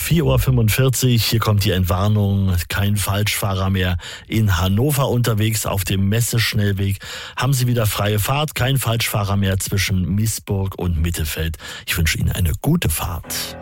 4:45 Uhr, hier kommt die Entwarnung, kein Falschfahrer mehr in Hannover unterwegs auf dem Messeschnellweg. Haben Sie wieder freie Fahrt, kein Falschfahrer mehr zwischen Miesburg und Mittefeld. Ich wünsche Ihnen eine gute Fahrt.